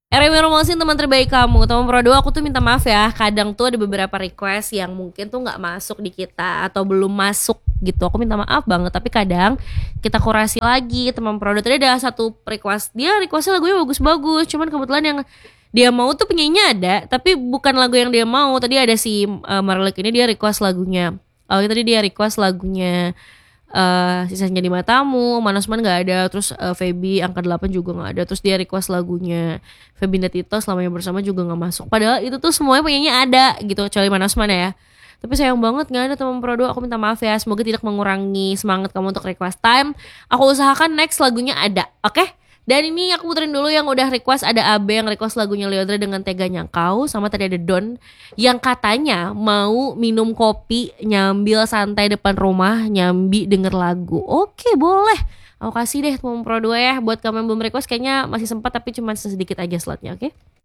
RM Romasin teman terbaik kamu. Teman Pro 2 aku tuh minta maaf ya. Kadang tuh ada beberapa request yang mungkin tuh gak masuk di kita atau belum masuk gitu. Aku minta maaf banget. Tapi kadang kita kurasi lagi. Teman Pro 2 tadi ada satu request. Dia requestnya lagunya bagus-bagus. Cuman kebetulan yang dia mau tuh penyanyinya ada, tapi bukan lagu yang dia mau. Tadi ada si Marlik ini dia request lagunya. Tadi dia request lagunya Sisanya di Matamu, Manasman gak ada. Terus Feby Angka 8 juga gak ada. Terus dia request lagunya Feby Tito Selamanya Bersama juga gak masuk. Padahal itu tuh semuanya penyanyi ada gitu, kecuali Manasman ya. Tapi sayang banget gak ada teman Pro 2. Aku minta maaf ya. Semoga tidak mengurangi semangat kamu untuk request time. Aku usahakan next lagunya ada. Oke? Dan ini aku puterin dulu yang udah request. Ada Abe yang request lagunya Leodra dengan Teganya Kau. Sama tadi ada Don yang katanya mau minum kopi nyambil santai depan rumah, nyambi denger lagu. Oke, boleh. Aku kasih deh teman Pro 2 ya. Buat kamu yang belum request kayaknya masih sempat, tapi cuma sedikit aja slotnya, oke?